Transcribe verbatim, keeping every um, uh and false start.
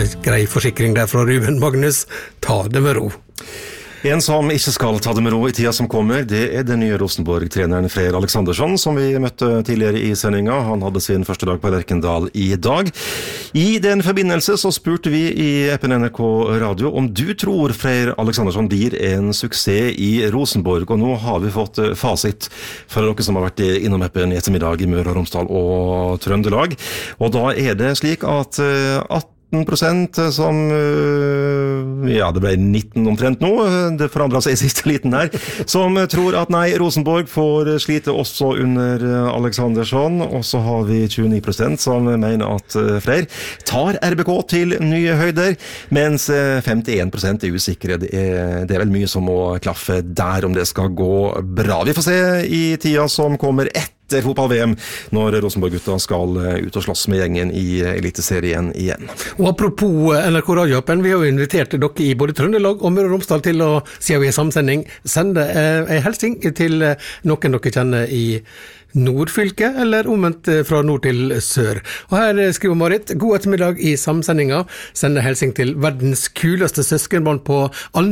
grei forsikring der fra Ruben Magnus. Ta det med ro. En som ikke skal ta det med ro i tida som kommer, det er den nye Rosenborg-treneren Freyr Alexandersson, som vi møtte tidligere i sendinga. Han hadde sin første dag på Lerkendal i dag. I den forbindelse så spurte vi i appen N R K Radio om du tror Freyr Alexandersson blir en suksess i Rosenborg, og nå har vi fått fasit for dere som har vært innom appen i ettermiddag i Møre og Romsdal og Trøndelag. Og da er det slik at atten prosent som, ja, det ble nitten omtrent nå, det forandret seg i siste liten her, som tror at nei, Rosenborg får slite også under Alexandersson, og så har vi tjueni prosent som mener at Freyr tar R B K til nye høyder, mens femtien prosent er usikre. Det er, det er vel mye som må klaffe der om det skal gå bra. Vi får se i tida som kommer etter etter fotball-V M, når Rosenborg-gutta skal ut og slåss med gjengen i Eliteserien igjen. Og apropos N R K Radio-appen, vi har jo invitert dere i både Trøndelag og Møre og Romsdal til å, siden vi er samsending, sende en helsing til noen dere kjenner i Nordfylke, eller omvendt fra nord til sør. Og her skriver Marit, god ettermiddag i samsendinga, sender helsing til verdens kuleste søskenbarn på Alnøy